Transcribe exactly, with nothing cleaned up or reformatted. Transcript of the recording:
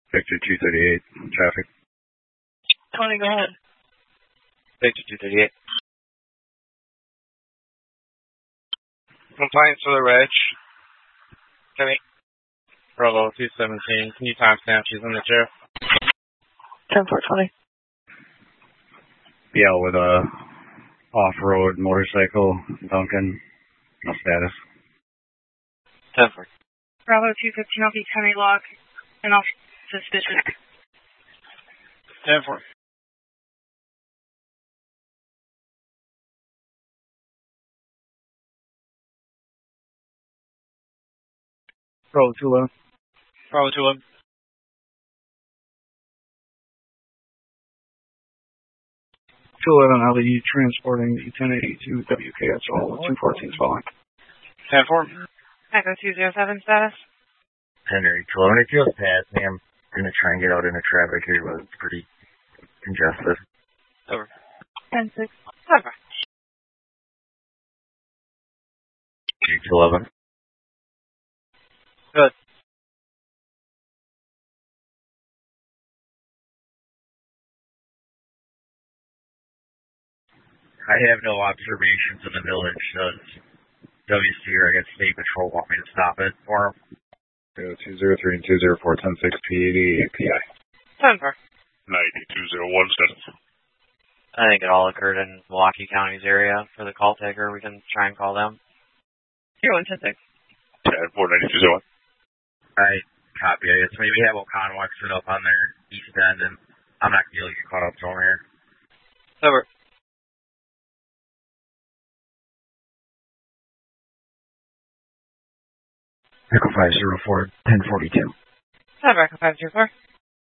Victor two thirty-eight, traffic. twenty, go ahead. Victor two thirty-eight. Compliance for the reg. Jimmy. Bravo two seventeen. Can you timestamp? She's in the chair. ten four twenty. Yeah, with a off-road motorcycle, Duncan. No status. ten four. Bravo two fifteen, I'll be ten eight lock. And I'll suspicious. ten four. Bravo two eleven. Bravo two eleven. two eleven, I'll be transporting the ten eighty-two W K S O, two fourteen is following. ten four. Echo two zero seven status. Henry, two eleven, it feels past me. I'm going to try and get out into traffic here, but it's pretty congested. Over. ten six. Over. two eleven. Good. I have no observations in the village. Does W C or I guess State Patrol want me to stop it for them? two zero three and two zero four, ten six P eighty A P I. ten four. ninety-two oh one status. I think it all occurred in Milwaukee County's area. For the call taker, we can try and call them. zero one ten six. ten four, ninety-two oh one. I copy it. So maybe have Oconomowoc sit up on their east end, and I'm not going to be able to get caught up to them here. Over. Echo five zero four, ten forty-two. Over, Echo five zero four.